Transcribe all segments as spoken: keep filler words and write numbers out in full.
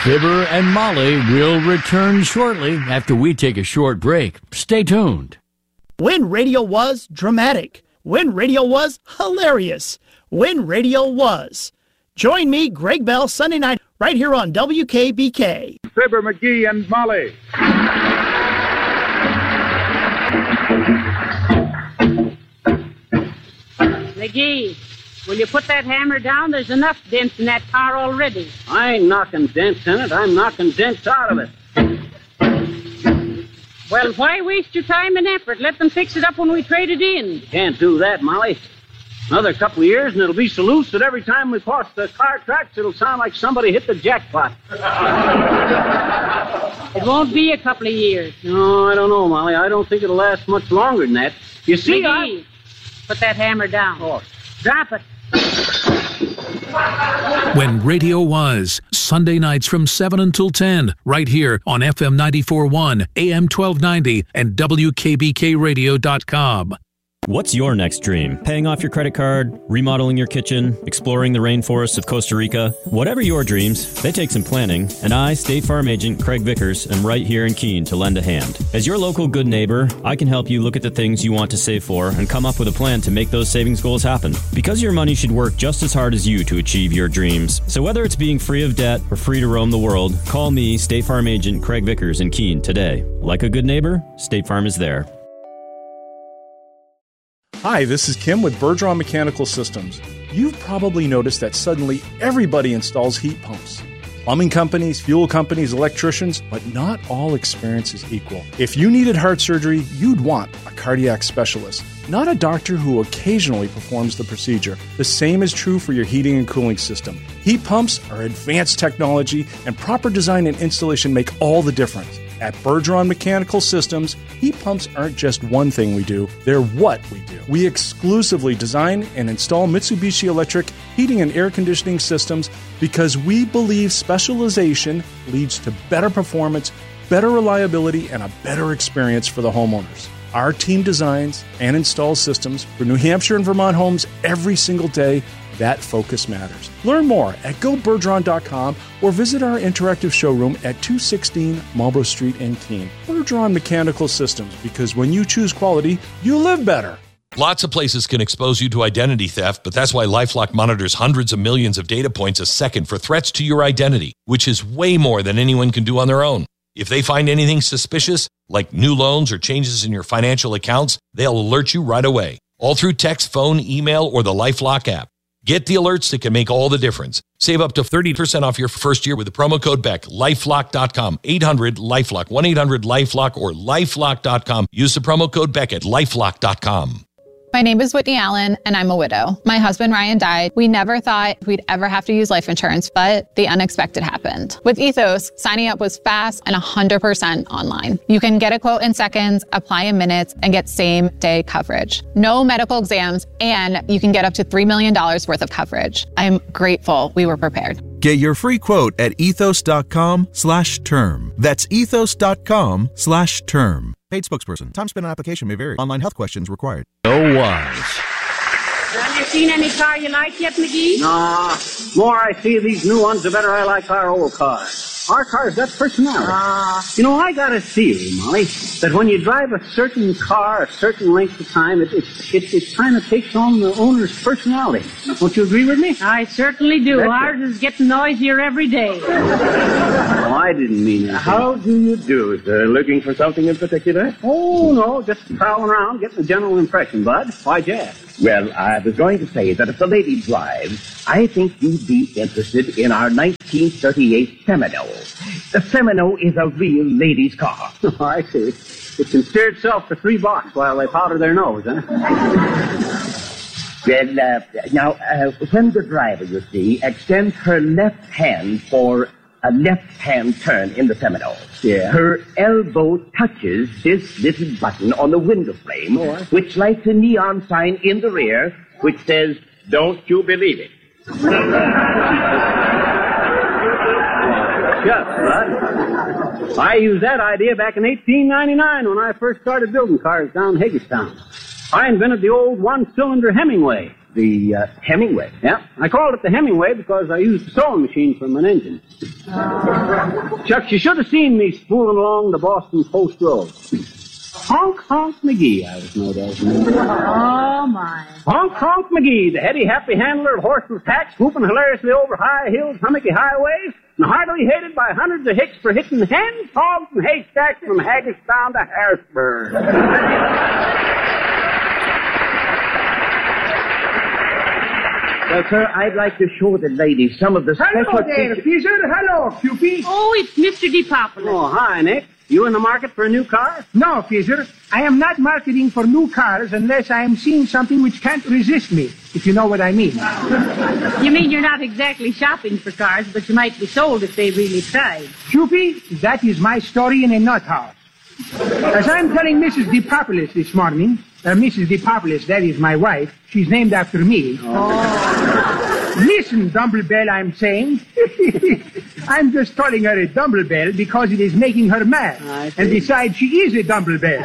Fibber and Molly will return shortly after we take a short break. Stay tuned. When radio was dramatic. When radio was hilarious. When radio was. Join me, Greg Bell, Sunday night, right here on W K B K. Fibber, McGee, and Molly. McGee, will you put that hammer down? There's enough dents in that car already. I ain't knocking dents in it. I'm knocking dents out of it. Well, why waste your time and effort? Let them fix it up when we trade it in. Can't do that, Molly. Another couple of years, and it'll be so loose that every time we cross the car tracks, it'll sound like somebody hit the jackpot. It won't be a couple of years. No, I don't know, Molly. I don't think it'll last much longer than that. You see, McGee, I... put that hammer down. Oh. Drop it. When radio was, Sunday nights from seven until ten, right here on F M ninety-four point one, A M twelve ninety, and W K B K radio dot com. What's your next dream? Paying off your credit card, remodeling your kitchen, exploring the rainforests of Costa Rica? Whatever your dreams, they take some planning, and I, State Farm Agent Craig Vickers, am right here in Keene to lend a hand. As your local good neighbor, I can help you look at the things you want to save for and come up with a plan to make those savings goals happen. Because your money should work just as hard as you to achieve your dreams. So whether it's being free of debt or free to roam the world, call me, State Farm Agent Craig Vickers in Keene today. Like a good neighbor, State Farm is there. Hi, this is Kim with Bergeron Mechanical Systems. You've probably noticed that suddenly everybody installs heat pumps. Plumbing companies, fuel companies, electricians, but not all experience is equal. If you needed heart surgery, you'd want a cardiac specialist, not a doctor who occasionally performs the procedure. The same is true for your heating and cooling system. Heat pumps are advanced technology, and proper design and installation make all the difference. At Bergeron Mechanical Systems, heat pumps aren't just one thing we do, they're what we do. We exclusively design and install Mitsubishi Electric heating and air conditioning systems because we believe specialization leads to better performance, better reliability, and a better experience for the homeowners. Our team designs and installs systems for New Hampshire and Vermont homes every single day. That focus matters. Learn more at go bergeron dot com or visit our interactive showroom at two sixteen Marlborough Street in Keene. Bergeron Mechanical Systems, because when you choose quality, you live better. Lots of places can expose you to identity theft, but that's why LifeLock monitors hundreds of millions of data points a second for threats to your identity, which is way more than anyone can do on their own. If they find anything suspicious, like new loans or changes in your financial accounts, they'll alert you right away, all through text, phone, email, or the LifeLock app. Get the alerts that can make all the difference. Save up to thirty percent off your first year with the promo code Beck. lifelock dot com, eight hundred LifeLock, one eight hundred LifeLock, or lifelock dot com. Use the promo code Beck at lifelock dot com. My name is Whitney Allen, and I'm a widow. My husband, Ryan, died. We never thought we'd ever have to use life insurance, but the unexpected happened. With Ethos, signing up was fast and one hundred percent online. You can get a quote in seconds, apply in minutes, and get same-day coverage. No medical exams, and you can get up to three million dollars worth of coverage. I'm grateful we were prepared. Get your free quote at ethos.com slash term. That's ethos.com slash term. Paid spokesperson. Time spent on application may vary. Online health questions required. No was. Have you seen any car you like yet, McGee? Nah. More I see of these new ones, the better I like our old cars. Our car's got personality. Ah. You know, I got a theory, Molly, that when you drive a certain car a certain length of time, it, it, it, it kind of takes on the owner's personality. Don't you agree with me? I certainly do. That's Ours it. is getting noisier every day. Oh, I didn't mean that. How do you do, sir? Looking for something in particular? Oh, no, just prowling around, getting a general impression, bud. Why, Jack? Well, I was going to say that if the lady drives, I think you'd be interested in our nineteen thirty-eight Seminole. The Seminole is a real ladies' car. Oh, I see. It can steer itself for three blocks while they powder their nose, huh? Well, uh, now, uh, when the driver, you see, extends her left hand for a left-hand turn in the Seminole, Yeah. her elbow touches this little button on the window frame, Oh, which lights a neon sign in the rear, which says, "Don't you believe it?" Shucks, bud. I used that idea back in eighteen ninety-nine when I first started building cars down Hagerstown. I invented the old one-cylinder Hemingway. The uh, Hemingway. Yeah, I called it the Hemingway because I used a sewing machine from an engine. Chuck, you should have seen me spooling along the Boston Post Road. Honk Honk McGee, I was no doubt. Oh, my. Honk Honk McGee, the heady, happy handler of horseless hacks, whooping hilariously over high hills, hummocky highways, and heartily hated by hundreds of hicks for hitting hens, hogs, and haystacks from Hagerstown to Harrisburg. Well, sir, I'd like to show the ladies some of the Hello special... there, Peter. Hello, Cupid. Oh, it's Mister DePopulis. Oh, hi, Nick. You in the market for a new car? No, Peter. I am not marketing for new cars unless I am seeing something which can't resist me, if you know what I mean. You mean you're not exactly shopping for cars, but you might be sold if they really tried. Cupid, that is my story in a nut house. As I'm telling Missus DePopulis this morning, uh, Missus DePopulis, that is my wife, she's named after me. Oh. Listen, Dumblebell, I'm saying. I'm just calling her a Dumblebell because it is making her mad. And besides, she is a Dumblebell.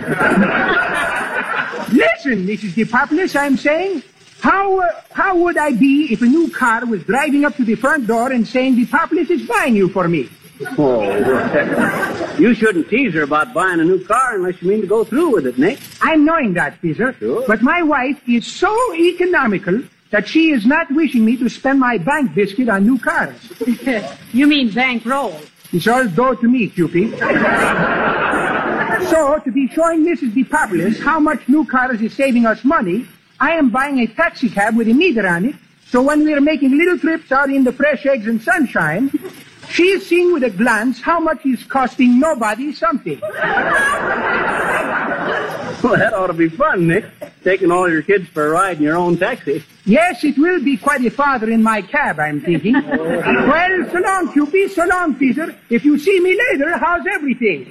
Listen, Missus DePopulis, I'm saying. How uh, how would I be if a new car was driving up to the front door and saying, DePopulis is buying you for me? Oh, you shouldn't tease her about buying a new car unless you mean to go through with it, Nick. I'm knowing that, Peter. Sure. But my wife is so economical that she is not wishing me to spend my bank biscuit on new cars. You mean bankroll. It's all dough to me, Cupid. So, to be showing Missus DePopulis how much new cars is saving us money, I am buying a taxi cab with a meter on it, so when we are making little trips out in the fresh eggs and sunshine, she is seeing with a glance how much is costing nobody something. Well, that ought to be fun, Nick. Taking all your kids for a ride in your own taxi. Yes, it will be quite a father in my cab, I'm thinking. Well, so long, Cupid. So long, Peter. If you see me later, how's everything?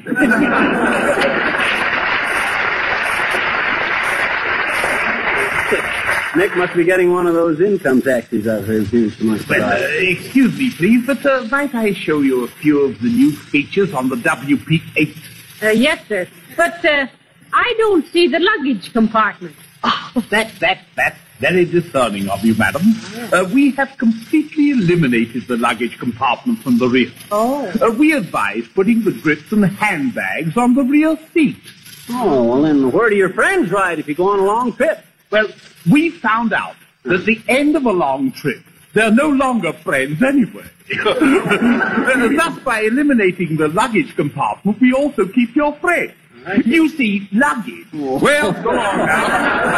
Nick must be getting one of those income taxes I've heard used so much. Well, uh, excuse me, please, but uh, might I show you a few of the new features on the W P eight? Uh, yes, sir. But uh, I don't see the luggage compartment. Oh, that, that, that's very discerning of you, madam. Uh, we have completely eliminated the luggage compartment from the rear. Oh. Uh, we advise putting the grips and handbags on the rear seat. Oh, well, then where do your friends ride if you go on a long trip? Well, we found out that at the end of a long trip, they're no longer friends anyway. Thus, by eliminating the luggage compartment, we also keep your friends. You see, luggage. Oh. Well, go on now.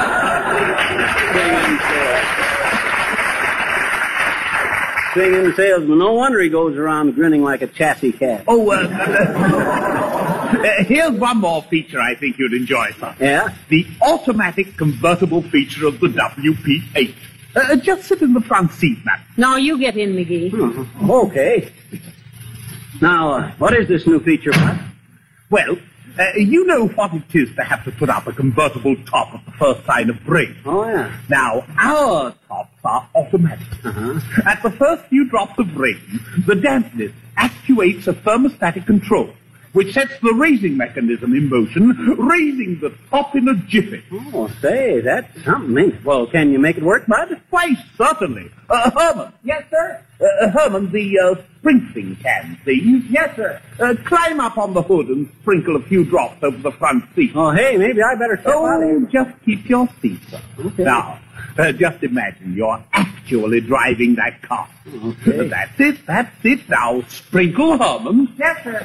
Singing salesman. No wonder he goes around grinning like a chassis cat. Oh, uh, uh, here's one more feature I think you'd enjoy, son. Yeah? The automatic convertible feature of the W P eight. Uh, just sit in the front seat, man. No, you get in, McGee. Oh, okay. Now, uh, what is this new feature, Bud? Well, uh, you know what it is to have to put up a convertible top at the first sign of rain. Oh, yeah. Now, our tops are automatic. Uh-huh. At the first few drops of rain, the dampness actuates a thermostatic control, which sets the raising mechanism in motion, raising the top in a jiffy. Oh, say, that's something. Well, can you make it work, Bud? Why, certainly. Uh, Herman. Yes, sir? Uh, Herman, the uh, sprinkling can, please. Yes, sir. Uh, climb up on the hood and sprinkle a few drops over the front seat. Oh, hey, maybe I better step oh, out of here. Just keep your seat, sir. Okay. Now, uh, just imagine you're actually driving that car. Okay. Uh, that's it, that's it. Now, sprinkle, Herman. Yes, sir.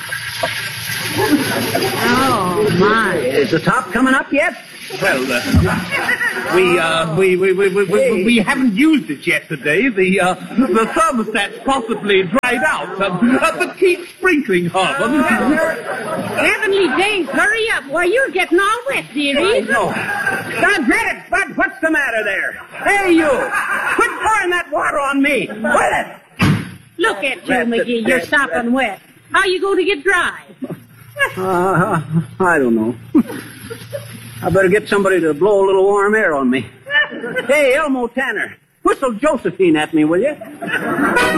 Oh, my. Is the top coming up yet? Well, uh, we, uh, we, we, we, we, we, we haven't used it yet today. The, uh, the thermostat's possibly dried out. Um, uh, but keep sprinkling, Herman. Heavenly days, hurry up. Why, you're getting all wet, dearie. No. Doggone it, Bud, what's the matter there? Hey, you. Quit pouring that water on me. Quit it. Look at you, McGee. You're sopping wet. How you going to get dry? Uh, I don't know. I better get somebody to blow a little warm air on me. Hey, Elmo Tanner, whistle Josephine at me, will you?